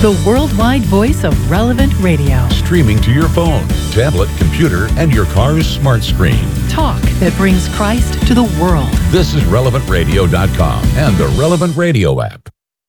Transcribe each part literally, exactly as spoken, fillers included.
the worldwide voice of Relevant Radio. Streaming to your phone, tablet, computer, and your car's smart screen. Talk that brings Christ to the world. This is relevant radio dot com and the Relevant Radio app.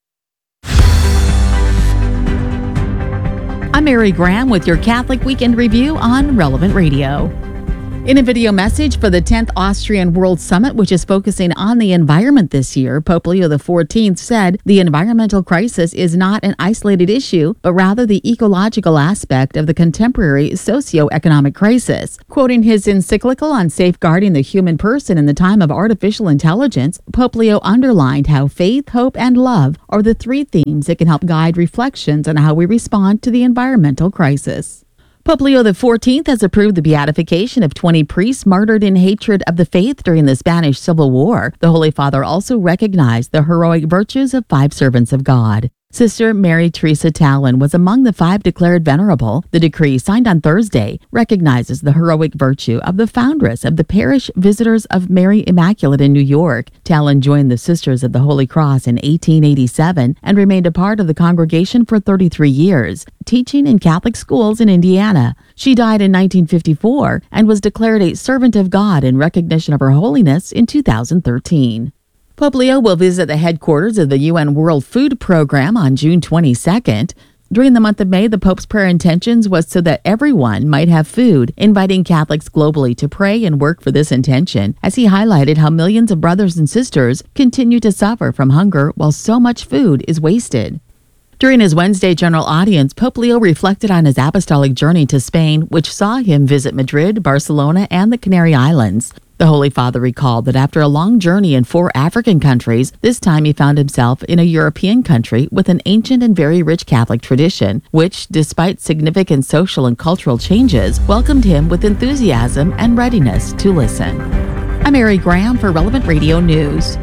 I'm Mary Graham with your Catholic Weekend Review on Relevant Radio. In a video message for the tenth Austrian World Summit, which is focusing on the environment this year, Pope Leo the fourteenth said the environmental crisis is not an isolated issue, but rather the ecological aspect of the contemporary socio-economic crisis. Quoting his encyclical on safeguarding the human person in the time of artificial intelligence, Pope Leo underlined how faith, hope, and love are the three themes that can help guide reflections on how we respond to the environmental crisis. Pope Leo the fourteenth has approved the beatification of twenty priests martyred in hatred of the faith during the Spanish Civil War. The Holy Father also recognized the heroic virtues of five servants of God. Sister Mary Teresa Tallon was among the five declared venerable. The decree, signed on Thursday, recognizes the heroic virtue of the foundress of the Parish Visitors of Mary Immaculate in New York. Tallon joined the Sisters of the Holy Cross in eighteen eighty-seven and remained a part of the congregation for thirty-three years, teaching in Catholic schools in Indiana. She died in nineteen fifty-four and was declared a servant of God in recognition of her holiness in two thousand thirteen. Pope Leo will visit the headquarters of the U N World Food Program on June twenty-second. During the month of May, the Pope's prayer intentions was so that everyone might have food, inviting Catholics globally to pray and work for this intention, as he highlighted how millions of brothers and sisters continue to suffer from hunger while so much food is wasted. During his Wednesday general audience, Pope Leo reflected on his apostolic journey to Spain, which saw him visit Madrid, Barcelona, and the Canary Islands. The Holy Father recalled that after a long journey in four African countries, this time he found himself in a European country with an ancient and very rich Catholic tradition, which, despite significant social and cultural changes, welcomed him with enthusiasm and readiness to listen. I'm Mary Graham for Relevant Radio News.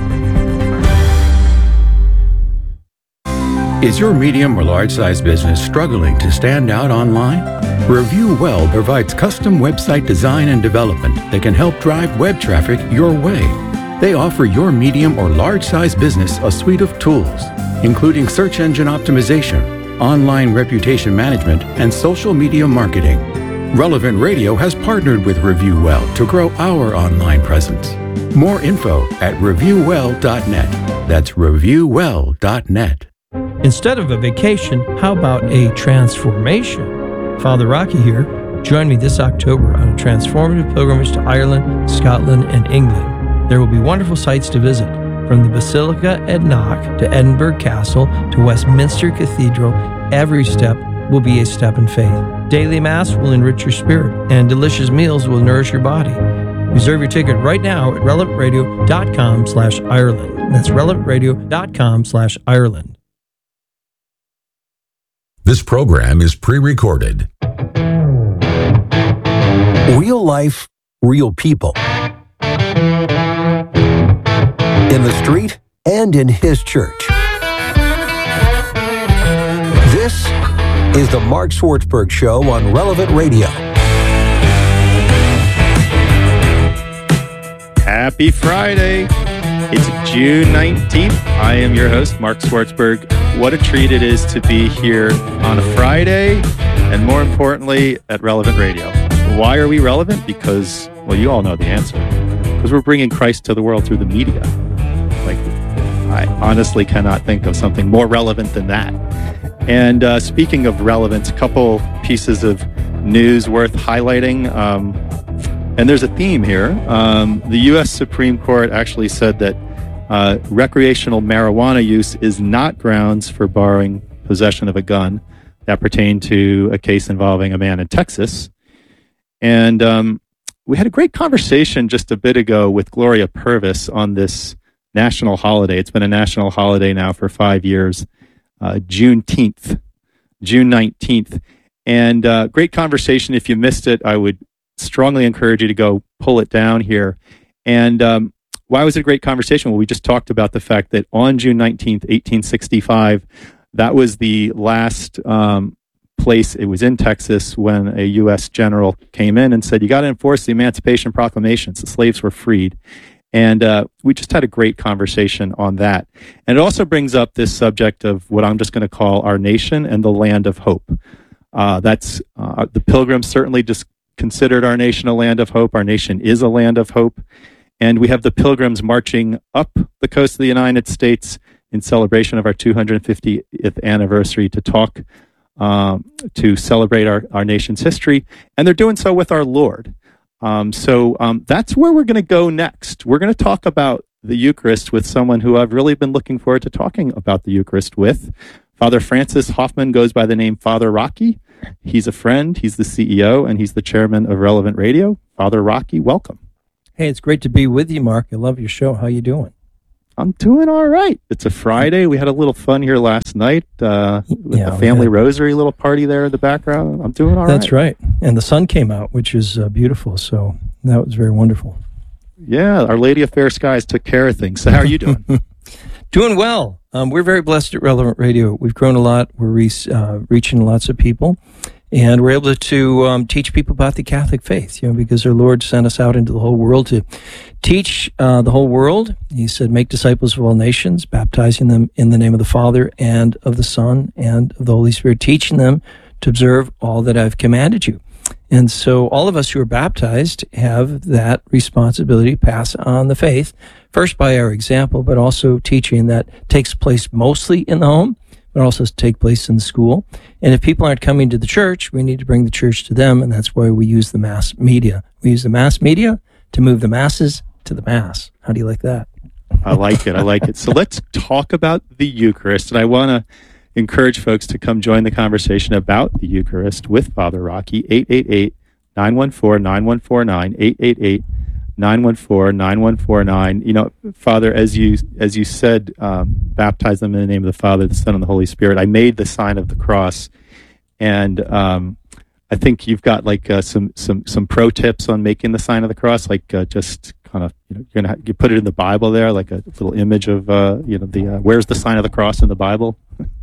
Is your medium or large-sized business struggling to stand out online? Review Well provides custom website design and development that can help drive web traffic your way. They offer your medium or large-sized business a suite of tools, including search engine optimization, online reputation management, and social media marketing. Relevant Radio has partnered with Review Well to grow our online presence. More info at review well dot net. That's review well dot net. Instead of a vacation, how about a transformation? Father Rocky here. Join me this October on a transformative pilgrimage to Ireland, Scotland, and England. There will be wonderful sights to visit, from the Basilica at Knock to Edinburgh Castle to Westminster Cathedral. Every step will be a step in faith. Daily Mass will enrich your spirit, and delicious meals will nourish your body. Reserve your ticket right now at relevant radio dot com slash Ireland. That's relevant radio dot com slash Ireland. This program is pre-recorded. Real life, real people. In the street and in his church. This is the Mark Swartzberg Show on Relevant Radio. Happy Friday. It's June nineteenth. I am your host, Mark Swartzberg. What a treat it is to be here on a Friday, and more importantly, at Relevant Radio. Why are we relevant? Because, well, you all know the answer. Because we're bringing Christ to the world through the media. Like, I honestly cannot think of something more relevant than that. And uh, speaking of relevance, a couple pieces of news worth highlighting. Um, and there's a theme here. Um, the U S Supreme Court actually said that uh, recreational marijuana use is not grounds for barring possession of a gun. That pertained to a case involving a man in Texas. And um, we had a great conversation just a bit ago with Gloria Purvis on this national holiday. It's been a national holiday now for five years, uh, Juneteenth, June nineteenth. And uh, great conversation. If you missed it, I would strongly encourage you to go pull it down here. And um, why was it a great conversation? Well, we just talked about the fact that on June nineteenth, eighteen sixty-five, that was the last um, place, it was in Texas, when a U S general came in and said, you got to enforce the Emancipation Proclamation. The slaves were freed. And uh, we just had a great conversation on that. And it also brings up this subject of what I'm just going to call our nation and the land of hope. Uh, that's uh, the Pilgrims certainly just considered our nation a land of hope. Our nation is a land of hope. And we have the Pilgrims marching up the coast of the United States in celebration of our two hundred fiftieth anniversary to talk, um, to celebrate our, our nation's history. And they're doing so with our Lord. Um, so um, that's where we're going to go next. We're going to talk about the Eucharist with someone who I've really been looking forward to talking about the Eucharist with. Father Francis Hoffman goes by the name Father Rocky. He's a friend, he's the C E O, and he's the chairman of Relevant Radio. Father Rocky, welcome. Hey, it's great to be with you, Mark. I love your show. How you doing? I'm doing all right. It's a Friday. We had a little fun here last night uh, with Yeah, the family yeah. rosary little party there in the background. I'm doing all That's right. right. And the sun came out, which is uh, beautiful. So that was very wonderful. Yeah, Our Lady of Fair Skies took care of things. So how are you doing? Doing well. Um, we're very blessed at Relevant Radio. We've grown a lot. We're re- uh, reaching lots of people. And we're able to um, teach people about the Catholic faith, you know, because our Lord sent us out into the whole world to teach uh, the whole world. He said, make disciples of all nations, baptizing them in the name of the Father and of the Son and of the Holy Spirit, teaching them to observe all that I've commanded you. And so all of us who are baptized have that responsibility to pass on the faith, first by our example, but also teaching that takes place mostly in the home, but also take place in the school. And if people aren't coming to the church, we need to bring the church to them, and that's why we use the mass media. We use the mass media to move the masses to the mass. How do you like that? I like it. I like it. So let's talk about the Eucharist. And I want to encourage folks to come join the conversation about the Eucharist with Father Rocky. eight eight eight, nine one four, nine one four nine, eight eight eight, nine one four, nine one four nine. You know, Father, as you as you said, um, baptize them in the name of the Father, the Son, and the Holy Spirit. I made the sign of the cross, and um, I think you've got like uh, some some some pro tips on making the sign of the cross, like uh, just kind of you know you're gonna you put it in the Bible there, like a little image of uh, you know the uh, where's the sign of the cross in the Bible.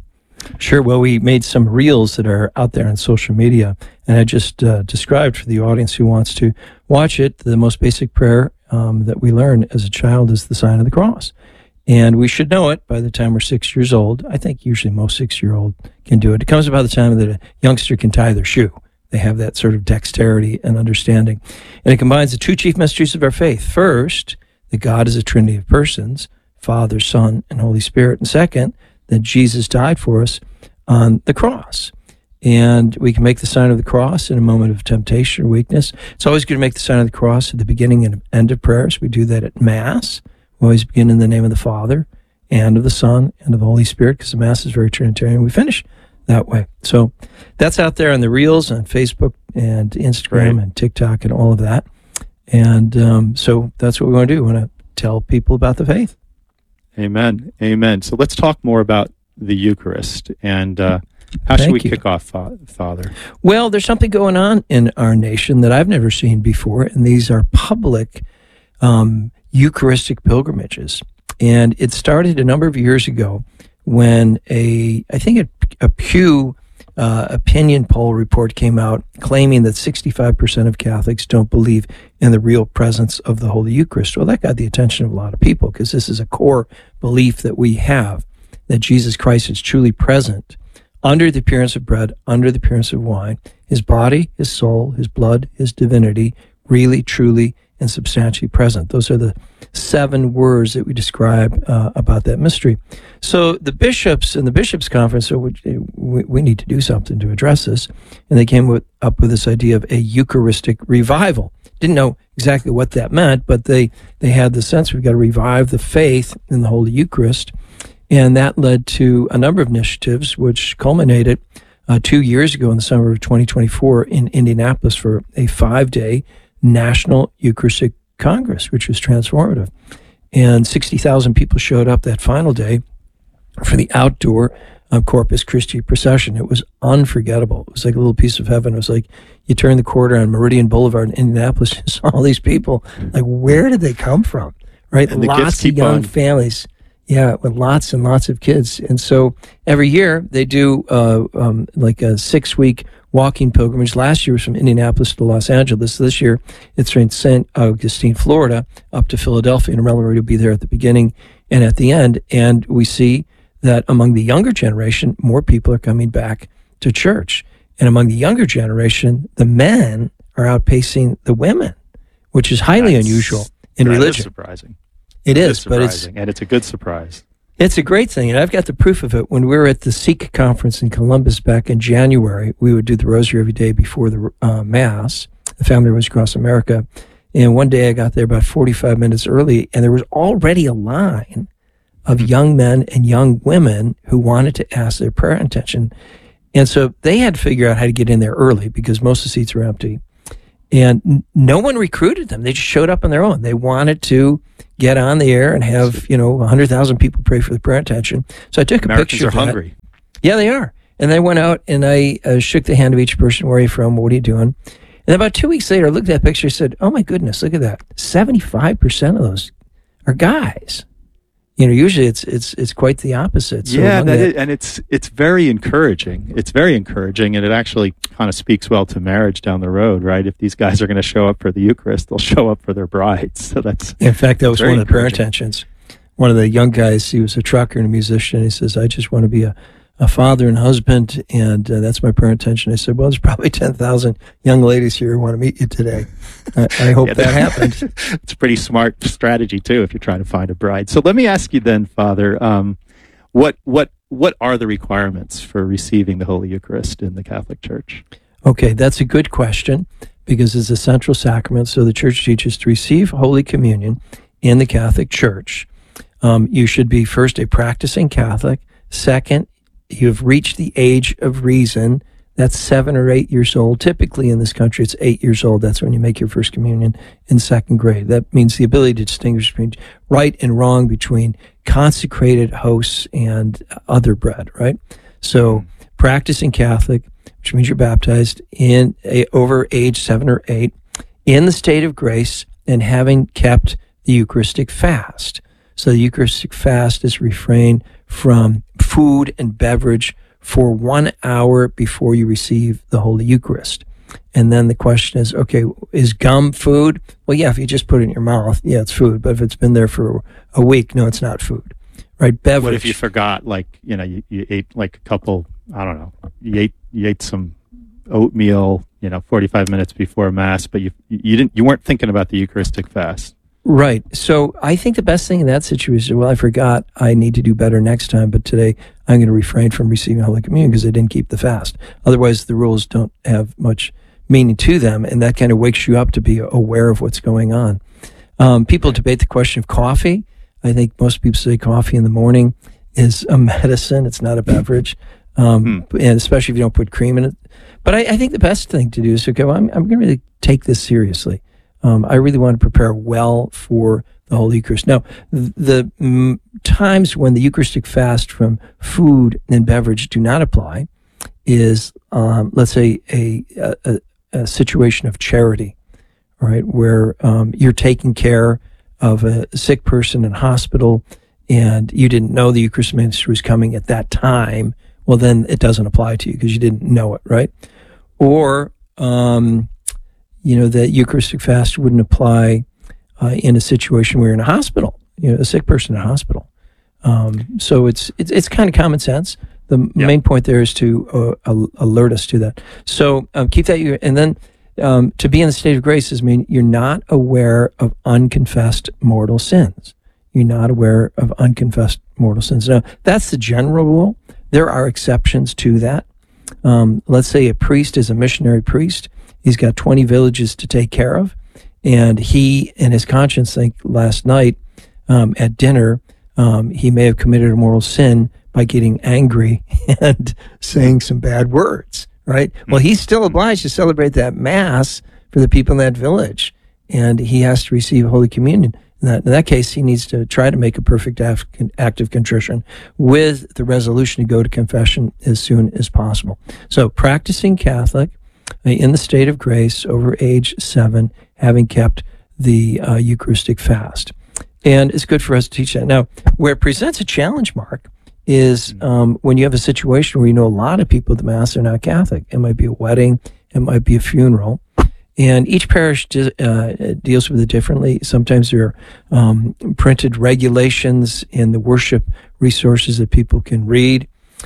Sure. Well, we made some reels that are out there on social media, and I just uh, described for the audience who wants to watch it, the most basic prayer um, that we learn as a child is the sign of the cross. And we should know it by the time we're six years old. I think usually most six-year-old can do it. It comes about the time that a youngster can tie their shoe. They have that sort of dexterity and understanding. And it combines the two chief mysteries of our faith. First, that God is a trinity of persons, Father, Son, and Holy Spirit. And second, that Jesus died for us on the cross. And we can make the sign of the cross in a moment of temptation or weakness. It's always good to make the sign of the cross at the beginning and end of prayers. We do that at Mass. We always begin in the name of the Father and of the Son and of the Holy Spirit, because the Mass is very Trinitarian. We finish that way. So that's out there on the Reels on Facebook and Instagram Right. and TikTok and all of that. And um, so that's what we want to do. We want to tell people about the faith. Amen. Amen. So let's talk more about the Eucharist. And uh, how should Thank we you. kick off, Fa- Father? Well, there's something going on in our nation that I've never seen before, and these are public um, Eucharistic pilgrimages. And it started a number of years ago when a, I think a, a Pew uh, opinion poll report came out claiming that sixty-five percent of Catholics don't believe in the real presence of the Holy Eucharist. Well, that got the attention of a lot of people, because this is a core belief that we have, that Jesus Christ is truly present under the appearance of bread, under the appearance of wine, his body, his soul, his blood, his divinity, really, truly, and substantially present. Those are the seven words that we describe uh, about that mystery. So the bishops in the bishops' conference, so we, we need to do something to address this, and they came with, up with this idea of a Eucharistic revival. Didn't know exactly what that meant, but they, they had the sense we've got to revive the faith in the Holy Eucharist. And that led to a number of initiatives, which culminated uh, two years ago in the summer of twenty twenty-four in Indianapolis for a five-day National Eucharistic Congress, which was transformative. And sixty thousand people showed up that final day for the outdoor uh, Corpus Christi procession. It was unforgettable. It was like a little piece of heaven. It was like you turn the corner on Meridian Boulevard in Indianapolis, you saw all these people. Like, where did they come from? Right? And the gifts Lots of keep young on. families. Yeah, with lots and lots of kids. And so every year they do uh, um, like a six-week walking pilgrimage. Last year was from Indianapolis to Los Angeles. This year it's from Saint Augustine, Florida, up to Philadelphia, and Relevant Radio will be there at the beginning and at the end. And we see that among the younger generation, more people are coming back to church. And among the younger generation, the men are outpacing the women, which is highly That's, unusual in that religion. Is surprising. It It is, is but it's surprising, and it's a good surprise. it's a great thing, and I've got the proof of it. When we were at the Sikh conference in Columbus back in January, we would do the rosary every day before the uh, Mass. The family was across America. And one day I got there about forty-five minutes early, and there was already a line of young men and young women who wanted to ask their prayer intention. And so they had to figure out how to get in there early because most of the seats were empty. And n- no one recruited them. They just showed up on their own. They wanted to get on the air and have, you know, one hundred thousand people pray for the prayer intention. So I took a Americans picture are of that. hungry. Yeah, they are. And I went out and I uh, shook the hand of each person. Where are you from? What are you doing? And about two weeks later, I looked at that picture and said, oh my goodness, look at that. seventy-five percent of those are guys. You know, usually it's it's it's quite the opposite. So yeah, among that that- is, and it's it's very encouraging. It's very encouraging, and it actually kind of speaks well to marriage down the road, right? If these guys are going to show up for the Eucharist, they'll show up for their brides. So that's In fact, that was very one of the prayer encouraging. intentions. One of the young guys, he was a trucker and a musician. He says, I just want to be a, a father and husband, and uh, that's my prayer intention. I said, well, there's probably ten thousand young ladies here who want to meet you today. I, I hope Yeah, that happens. It's a pretty smart strategy too if you're trying to find a bride. So let me ask you then, Father, um, what what what are the requirements for receiving the Holy Eucharist in the Catholic Church? Okay, that's a good question because it's a central sacrament. So the Church teaches to receive Holy Communion in the Catholic Church. Um, you should be first a practicing Catholic. Second, you've reached the age of reason. That's seven or eight years old. Typically in this country, it's eight years old. That's when you make your first communion in second grade. That means the ability to distinguish between right and wrong, between consecrated hosts and other bread, right? So practicing Catholic, which means you're baptized in a, over age seven or eight, in the state of grace, and having kept the Eucharistic fast. So the Eucharistic fast is refrain from food and beverage for one hour before you receive the Holy Eucharist. And then the question is, okay, is gum food? Well, yeah, if you just put it in your mouth, yeah, it's food. But if it's been there for a week, no, it's not food, right? Beverage. What if you forgot, like, you know, you, you ate like a couple, I don't know, you ate you ate some oatmeal, you know, forty-five minutes before Mass, but you you didn't you weren't thinking about the Eucharistic fast. Right. So I think the best thing in that situation, well, I forgot, I need to do better next time, but today I'm going to refrain from receiving Holy Communion because I didn't keep the fast. Otherwise, the rules don't have much meaning to them, and that kind of wakes you up to be aware of what's going on. Um, people debate the question of coffee. I think most people say coffee in the morning is a medicine. It's not a beverage, um, Hmm. and especially if you don't put cream in it. But I, I think the best thing to do is, okay, well, I'm, I'm going to really take this seriously. Um, I really want to prepare well for the Holy Eucharist. Now, th- the mm, times when the Eucharistic fast from food and beverage do not apply is, um, let's say, a, a, a situation of charity, right, where um, you're taking care of a sick person in hospital and you didn't know the Eucharistic ministry was coming at that time. Well, then it doesn't apply to you because you didn't know it, right? Or, um, you know, that Eucharistic fast wouldn't apply uh, in a situation where you're in a hospital, you know, a sick person in a hospital. Um, so it's, it's it's kind of common sense. The Yeah. main point there is to uh, al- alert us to that. So um, keep that, you and then um, to be in the state of grace is mean you're not aware of unconfessed mortal sins. You're not aware of unconfessed mortal sins. Now, that's the general rule. There are exceptions to that. Um, let's say a priest is a missionary priest. He's got twenty villages to take care of. And he, in his conscience, think last night um, at dinner, um, he may have committed a mortal sin by getting angry and saying some bad words, right? Well, he's still obliged to celebrate that Mass for the people in that village. And he has to receive Holy Communion. In that, in that case, he needs to try to make a perfect act of contrition with the resolution to go to confession as soon as possible. So practicing Catholic, in the state of grace, over age seven, having kept the uh, Eucharistic fast. And it's good for us to teach that. Now, where it presents a challenge, Mark, is um, when you have a situation where you know a lot of people at the Mass are not Catholic. It might be a wedding, it might be a funeral. And each parish de- uh, deals with it differently. Sometimes there are um, printed regulations in the worship resources that people can read.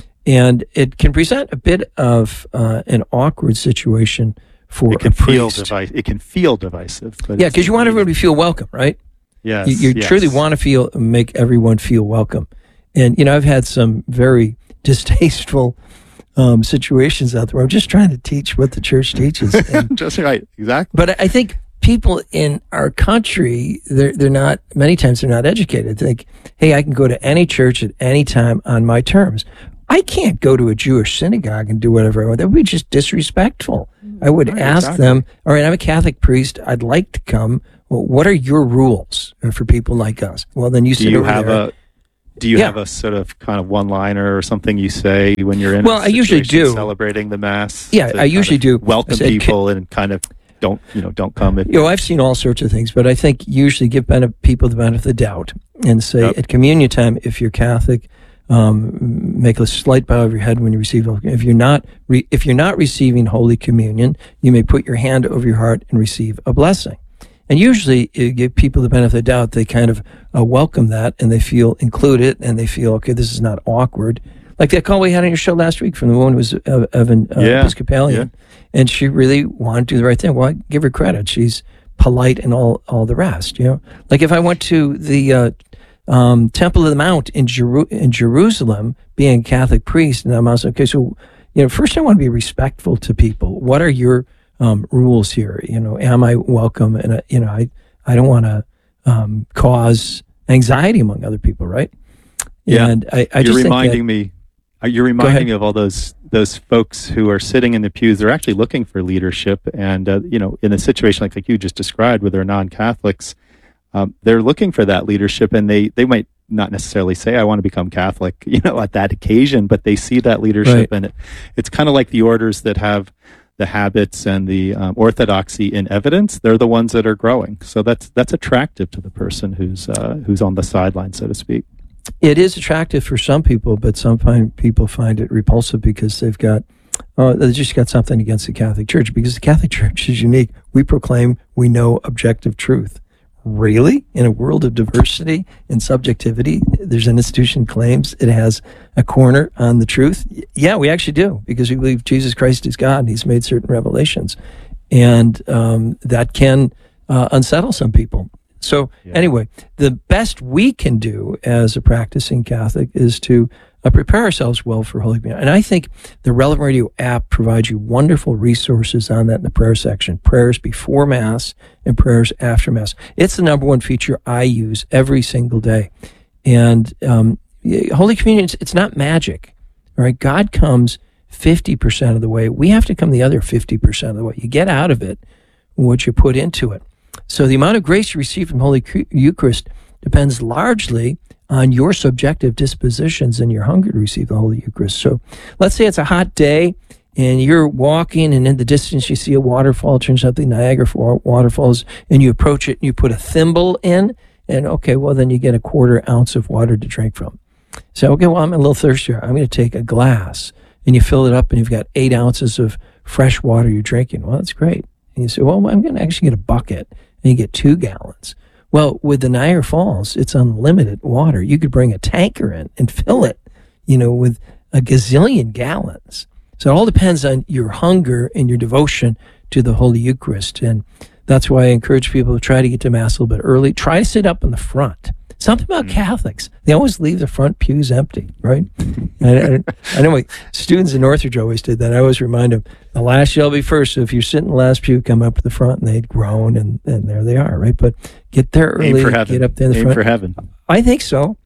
And it can present a bit of uh, an awkward situation for it can a priest. Feel devi- it can feel divisive. But yeah, because you want everybody to feel welcome, right? Yes, You, you yes. truly want to feel, make everyone feel welcome. And, you know, I've had some very distasteful Um, situations out there where I'm just trying to teach what the church teaches. And, Just right, exactly. but I think people in our country, they're they're not, many times they're not educated. They think, hey, I can go to any church at any time on my terms. I can't go to a Jewish synagogue and do whatever I want. That would be just disrespectful. I would Right, ask exactly. them, all right, I'm a Catholic priest. I'd like to come. Well, what are your rules for people like us? Well, then you Do sit you over have there. a Do you Yeah. have a sort of kind of one-liner or something you say when you're in Well, a I usually situation do. celebrating the Mass? Yeah, to I kind usually of do. Welcome I said, people and kind of don't, you know, don't come if You know, I've seen all sorts of things, but I think usually give ben- people the benefit of the doubt and say Yep. at communion time, if you're Catholic, um, make a slight bow of your head when you receive. If you're not, re- if you're not receiving Holy Communion, you may put your hand over your heart and receive a blessing. And usually, you give people the benefit of the doubt. They kind of uh, welcome that, and they feel included, and they feel, okay, this is not awkward. Like that call we had on your show last week from the woman who was uh, of an uh, Yeah, Episcopalian, and she really wanted to do the right thing. Well, I give her credit. She's polite and all all the rest. You know, like if I went to the uh, um, Temple of the Mount in Jeru- in Jerusalem, being a Catholic priest, and I'm also okay. So, you know, first I want to be respectful to people. What are your um, rules here? You know, am I welcome? And uh, you know, I I don't want to um, cause anxiety among other people, right? Yeah. And I, I you're just reminding think that, me. uh, You're ahead. reminding me of all those those folks who are sitting in the pews. They're actually looking for leadership, and uh, you know, in a situation like, like you just described, where they're non-Catholics, um, they're looking for that leadership, and they they might not necessarily say, "I want to become Catholic," you know, at that occasion, but they see that leadership, Right. and it, it's kind of like the orders that have the habits and the um, orthodoxy in evidence. They're the ones that are growing, so that's that's attractive to the person who's uh, who's on the sideline, so to speak. it is attractive for some people, but some find, people find it repulsive because they've got, uh, they just got something against the Catholic Church, because the Catholic Church is unique. We proclaim we know objective truth. Really? In a world of diversity and subjectivity, there's an institution claims it has a corner on the truth? Yeah, we actually do, because we believe Jesus Christ is God and he's made certain revelations. And um, that can uh, unsettle some people. So Yeah. anyway, the best we can do as a practicing Catholic is to uh, prepare ourselves well for Holy Communion. And I think the Relevant Radio app provides you wonderful resources on that in the prayer section. Prayers before Mass and prayers after Mass. It's the number one feature I use every single day. And um, Holy Communion, it's, it's not magic. All right, God comes fifty percent of the way. We have to come the other fifty percent of the way. You get out of it what you put into it. So the amount of grace you receive from Holy Eucharist depends largely on your subjective dispositions and your hunger to receive the Holy Eucharist. So let's say it's a hot day and you're walking and in the distance you see a waterfall, turns out the Niagara waterfalls, and you approach it and you put a thimble in, and okay, well then you get a quarter ounce of water to drink from. So, okay, well I'm a little thirstier. I'm going to take a glass, and you fill it up and you've got eight ounces of fresh water you're drinking. Well, that's great. And you say, well, I'm going to actually get a bucket, and you get two gallons. Well, with the Niagara Falls, it's unlimited water. You could bring a tanker in and fill it, you know, with a gazillion gallons. So it all depends on your hunger and your devotion to the Holy Eucharist. And that's why I encourage people to try to get to Mass a little bit early. Try to sit up in the front. Something about Catholics, they always leave the front pews empty, right? I, I, I know my students in Northridge always did that. I always remind them, the last shall be first. So if you're sitting in the last pew, come up to the front, and they'd groan, and, and there they are, right? But get there early, Aim for heaven. get up there in the Aim front. for heaven. I think so.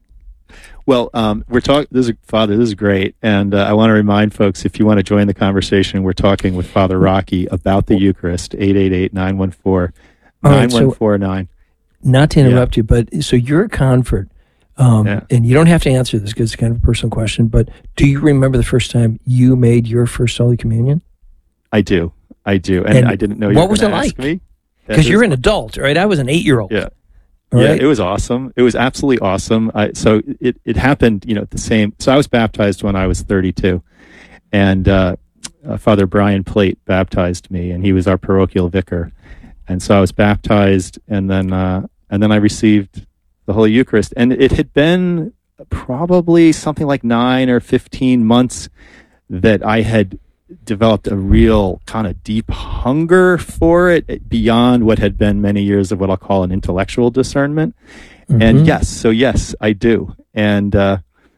Well, um, we're talking. This is Father. This is great, and uh, I want to remind folks, if you want to join the conversation, we're talking with Father Rocky about the Eucharist. eight eight eight, nine one four, nine one four nine. Not to interrupt you, but so you're a convert, um, Yeah. and you don't have to answer this because it's kind of a personal question, but do you remember the first time you made your first Holy Communion? I do. I do, and, And I didn't know you what were was going it to ask like? me. That Because is- you're an adult, right? I was an eight-year-old. Yeah. yeah, right? It was awesome. It was absolutely awesome. I, so it, it happened, you know, at the same. So I was baptized when I was thirty-two, and uh, uh, Father Brian Plate baptized me, and he was our parochial vicar. And so I was baptized, and then uh, and then I received the Holy Eucharist, and it had been probably something like nine or fifteen months that I had developed a real kind of deep hunger for it beyond what had been many years of what I'll call an intellectual discernment. Mm-hmm. And yes, so yes, I do. And, uh,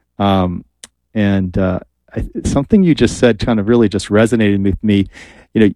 um, and, uh, I, something you just said kind of really just resonated with me. You know,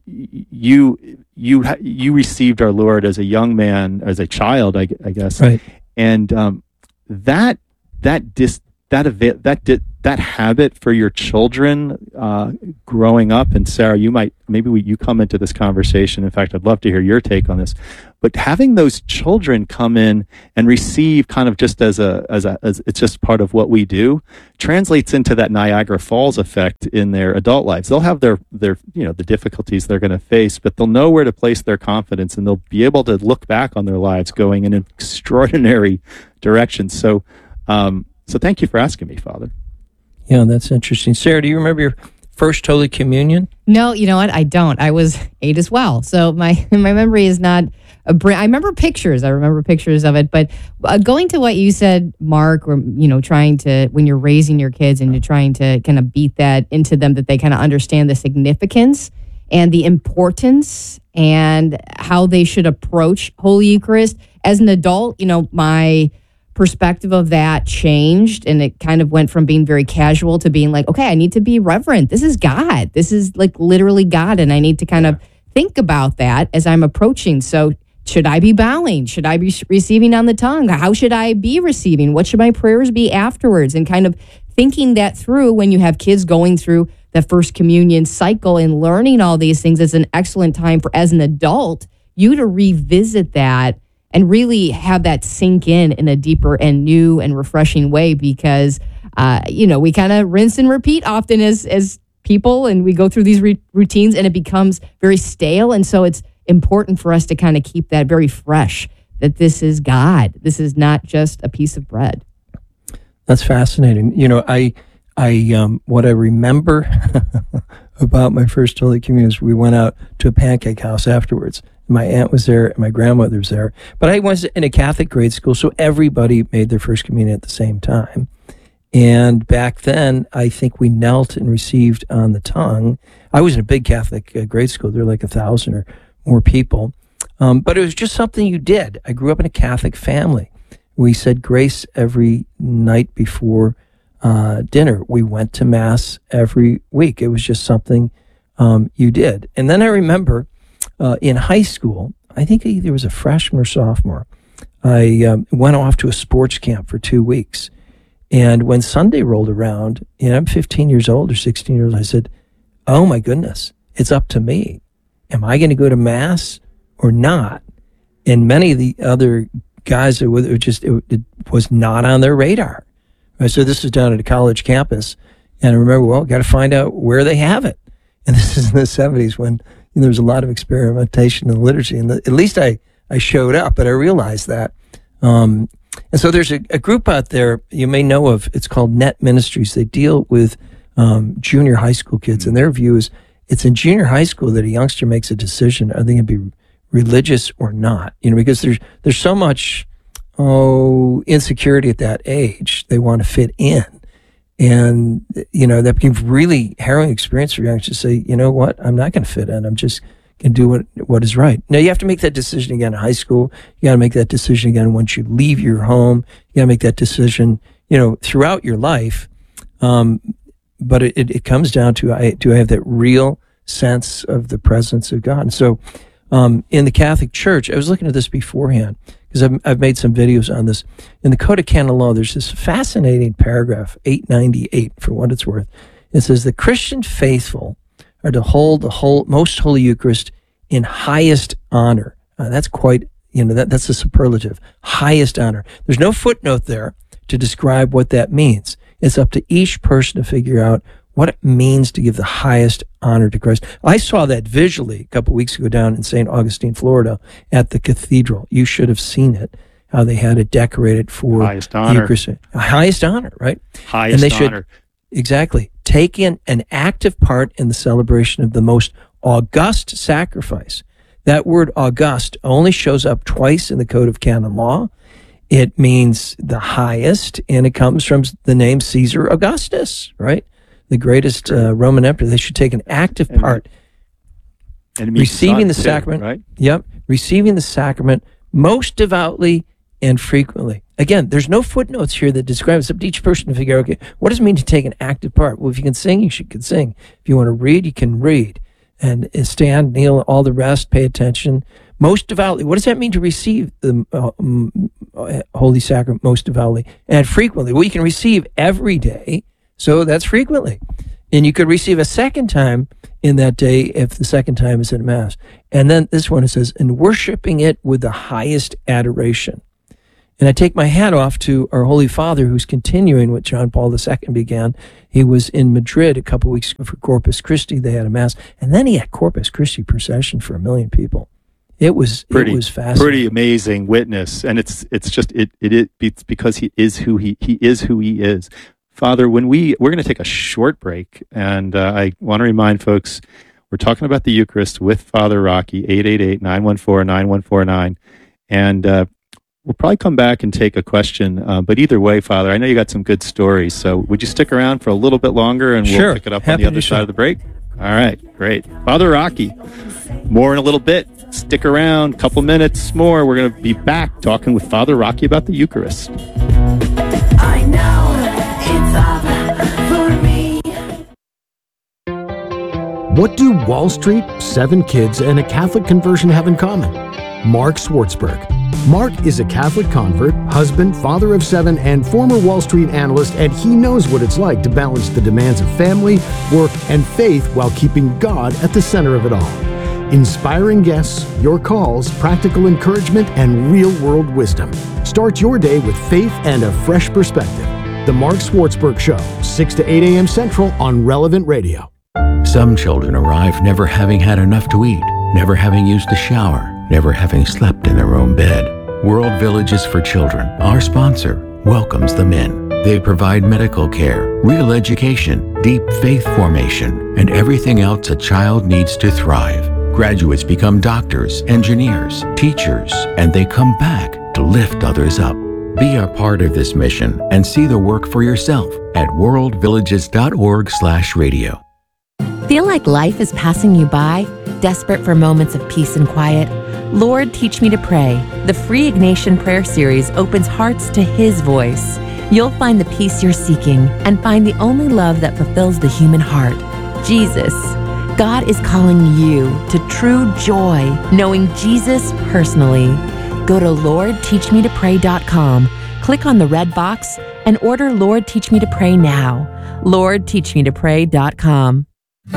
you, you, you received our Lord as a young man, as a child, I, I guess. Right. And, um, that, that dis, that event, that did, that habit for your children uh, growing up, and Sarah, you might maybe we, you come into this conversation. In fact, I'd love to hear your take on this. But having those children come in and receive, kind of just as a as a as it's just part of what we do, translates into that Niagara Falls effect in their adult lives. They'll have their their you know the difficulties they're going to face, but they'll know where to place their confidence, and they'll be able to look back on their lives going in an extraordinary direction. So, um, so thank you for asking me, Father. Yeah, that's interesting. Sarah, do you remember your first Holy Communion? No, you know what? I don't. I was eight as well. So my, my memory is not, a br- I remember pictures. I remember pictures of it. But uh, going to what you said, Mark, or, you know, trying to, when you're raising your kids and you're trying to kind of beat that into them, that they kind of understand the significance and the importance and how they should approach Holy Eucharist. As an adult, you know, my perspective of that changed, and it kind of went from being very casual to being like, okay, I need to be reverent. This is God. This is like literally God, and I need to kind yeah. of think about that as I'm approaching. So should I be bowing? Should I be receiving on the tongue? How should I be receiving? What should my prayers be afterwards? And kind of thinking that through when you have kids going through the first communion cycle and learning all these things, is an excellent time for, as an adult, you to revisit that and really have that sink in in a deeper and new and refreshing way, because, uh, you know, we kind of rinse and repeat often as as people, and we go through these re- routines and it becomes very stale. And so it's important for us to kind of keep that very fresh, that this is God. This is not just a piece of bread. That's fascinating. You know, I, I, um, what I remember about my first Holy Communion is we went out to a pancake house afterwards. My aunt was there, and my grandmother was there. But I was in a Catholic grade school, so everybody made their first communion at the same time. And back then, I think we knelt and received on the tongue. I was in a big Catholic uh, grade school. There were like a thousand or more people. Um, but it was just something you did. I grew up in a Catholic family. We said grace every night before uh, dinner. We went to Mass every week. It was just something um, you did. And then I remember uh, in high school, I think I either was a freshman or sophomore, I um, went off to a sports camp for two weeks. And when Sunday rolled around, and I'm fifteen years old or sixteen years old, I said, oh my goodness, it's up to me. Am I going to go to Mass or not? And many of the other guys, it was just, it, it was not on their radar. Right? So this is down at a college campus. And I remember, well, got to find out where they have it. And this is in the seventies when you know, there was a lot of experimentation in the liturgy. And the, at least I, I showed up, but I realized that. Um, and so there's a, a group out there you may know of. It's called Net Ministries. They deal with um, junior high school kids. And their view is it's in junior high school that a youngster makes a decision. Are they going to be religious or not? You know, because there's there's so much oh insecurity at that age. They want to fit in. And, you know, that becomes really harrowing experience for youngsters to say, you know what, I'm not going to fit in. I'm just going to do what, what is right. Now, you have to make that decision again in high school. You got to make that decision again once you leave your home. You got to make that decision, you know, throughout your life. Um, but it, it, it comes down to, I, do I have that real sense of the presence of God? And so um, in the Catholic Church, I was looking at this beforehand, because I've, I've made some videos on this. In the Code of Canon Law, there's this fascinating paragraph, eight ninety-eight, for what it's worth. It says, the Christian faithful are to hold the whole, most Holy Eucharist in highest honor. Uh, that's quite, you know, that, that's a superlative, highest honor. There's no footnote there to describe what that means. It's up to each person to figure out what it means to give the highest honor to Christ. I saw that visually a couple of weeks ago down in Saint Augustine, Florida, at the cathedral. You should have seen it. how they had it decorated for Highest honor. Eucharist. Highest honor, right? Highest and they honor. should exactly take in an active part in the celebration of the most august sacrifice. That word august only shows up twice in the Code of Canon Law. It means the highest, and it comes from the name Caesar Augustus, right? The greatest uh, Roman emperor. They should take an active And- part. And it means Receiving the son, too, sacrament, right? Yep. Receiving the sacrament most devoutly and frequently. Again, there's no footnotes here that describe it. It's up to each person to figure out, okay, what does it mean to take an active part? Well, if you can sing, you should can sing. If you want to read, you can read. And stand, kneel, all the rest, pay attention. Most devoutly. What does that mean to receive the uh, um, uh, Holy Sacrament most devoutly and frequently? Well, you can receive every day, so that's frequently. And you could receive a second time in that day if the second time is at Mass. And then this one, it says, and worshiping it with the highest adoration. And I take my hat off to our Holy Father, who's continuing what John Paul the Second began. He was in Madrid a couple weeks ago for Corpus Christi. They had a Mass. And then he had Corpus Christi procession for a million people. It was Pretty, it was fascinating. pretty amazing witness. And it's it's just, it, it, it it's because he is who he, he is who he is. Father, when we, we're going to take a short break, and uh, I want to remind folks, we're talking about the Eucharist with Father Rocky, eight eight eight, nine one four, nine one four nine. And uh, we'll probably come back and take a question. Uh, but either way, Father, I know you got some good stories. So would you stick around for a little bit longer, and Sure. we'll pick it up Happy on the other to side share. of the break? All right, great. Father Rocky, more in a little bit. Stick around, a couple minutes more. We're going to be back talking with Father Rocky about the Eucharist. I know it's up for me. What do Wall Street, seven kids, and a Catholic conversion have in common? Mark Swartzberg. Mark is a Catholic convert, husband, father of seven, and former Wall Street analyst, and he knows what it's like to balance the demands of family, work, and faith while keeping God at the center of it all. Inspiring guests, your calls, practical encouragement, and real-world wisdom. Start your day with faith and a fresh perspective. The Mark Swartzberg Show, six to eight a.m. Central on Relevant Radio. Some children arrive never having had enough to eat, never having used a shower, never having slept in their own bed. World Villages for Children, our sponsor, welcomes them in. They provide medical care, real education, deep faith formation, and everything else a child needs to thrive. Graduates become doctors, engineers, teachers, and they come back to lift others up. Be a part of this mission and see the work for yourself at worldvillages.org slash radio. Feel like life is passing you by? Desperate for moments of peace and quiet? Lord, Teach Me to Pray. The free Ignatian Prayer Series opens hearts to His voice. You'll find the peace you're seeking and find the only love that fulfills the human heart, Jesus. God is calling you to true joy, knowing Jesus personally. Go to lord teach me to pray dot com, click on the red box, and order Lord Teach Me to Pray now. lord teach me to pray dot com.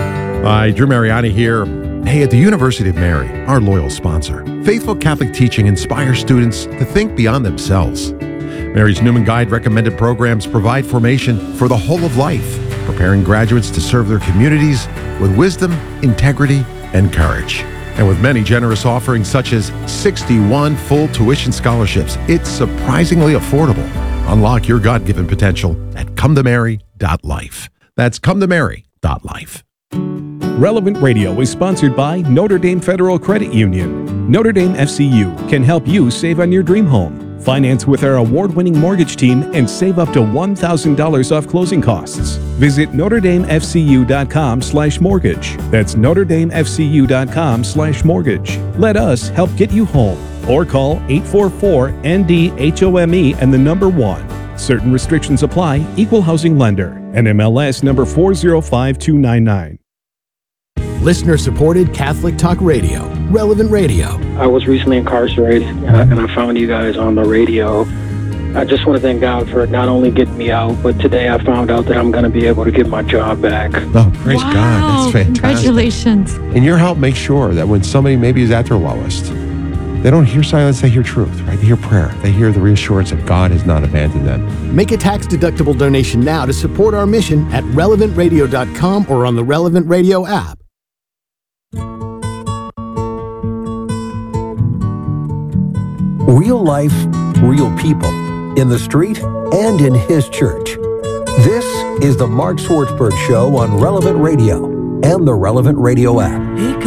Hi, Drew Mariani here. Hey, at the University of Mary, our loyal sponsor, faithful Catholic teaching inspires students to think beyond themselves. Mary's Newman Guide recommended programs provide formation for the whole of life, preparing graduates to serve their communities with wisdom, integrity, and courage. And with many generous offerings such as sixty-one full tuition scholarships, it's surprisingly affordable. Unlock your God-given potential at come to mary dot life. That's come to mary dot life. Relevant Radio is sponsored by Notre Dame Federal Credit Union. Notre Dame F C U can help you save on your dream home. Finance with our award-winning mortgage team and save up to one thousand dollars off closing costs. Visit notre dame f c u dot com slash mortgage. That's notre dame f c u dot com slash mortgage. Let us help get you home. Or call eight four four N D H O M E and the number one. Certain restrictions apply. Equal housing lender. N M L S number four zero five two nine nine. Listener-supported Catholic Talk Radio, Relevant Radio. I was recently incarcerated, and I, and I found you guys on the radio. I just want to thank God for not only getting me out, but today I found out that I'm going to be able to get my job back. Oh, praise wow, God. That's fantastic. Congratulations. And your help makes sure that when somebody maybe is at their lowest, they don't hear silence, they hear truth, right? They hear prayer. They hear the reassurance that God has not abandoned them. Make a tax-deductible donation now to support our mission at relevant radio dot com or on the Relevant Radio app. Real life real people, in the street and in his church. This is the Mark Swartzberg Show on Relevant Radio and the Relevant Radio app.